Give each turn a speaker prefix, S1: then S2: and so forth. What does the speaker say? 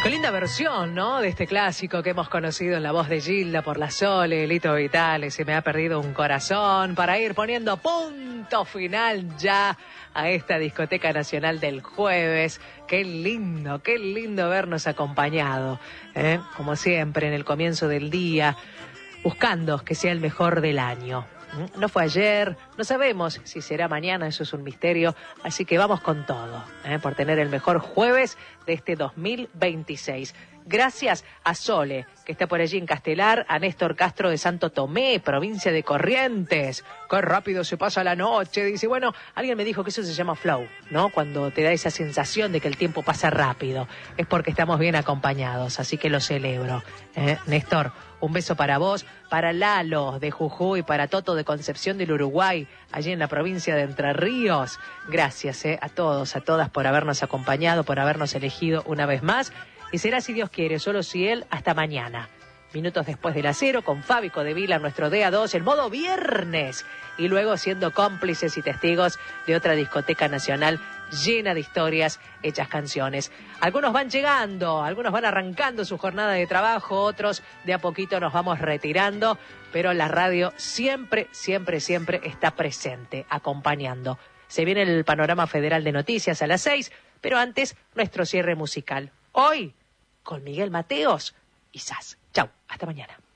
S1: Qué linda versión, ¿no? De este clásico que hemos conocido en la voz de Gilda por la Sole, Lito Vitale, Se me ha perdido un corazón, para ir poniendo punto final ya a esta discoteca nacional del jueves. Qué lindo vernos acompañado, ¿eh? Como siempre, en el comienzo del día, buscando que sea el mejor del año. No fue ayer, no sabemos si será mañana, eso es un misterio, así que vamos con todo, por tener el mejor jueves de este 2026. Gracias a Sole, que está por allí en Castelar, a Néstor Castro de Santo Tomé, provincia de Corrientes. Qué rápido se pasa la noche, dice. Bueno, alguien me dijo que eso se llama flow, ¿no? Cuando te da esa sensación de que el tiempo pasa rápido. Es porque estamos bien acompañados, así que lo celebro. Néstor, un beso para vos, para Lalo de Jujuy, para Toto de Concepción del Uruguay, allí en la provincia de Entre Ríos. Gracias a todos, a todas por habernos acompañado, por habernos elegido una vez más. Y será, si Dios quiere, solo si Él, hasta mañana. Minutos después de las 0, con Fábico de Vila, nuestro DA2, en modo viernes. Y luego siendo cómplices y testigos de otra discoteca nacional llena de historias, hechas canciones. Algunos van llegando, algunos van arrancando su jornada de trabajo, otros de a poquito nos vamos retirando, pero la radio siempre está presente, acompañando. Se viene el panorama federal de noticias a las 6, pero antes nuestro cierre musical. Hoy, con Miguel Mateos y Sass. Chau, hasta mañana.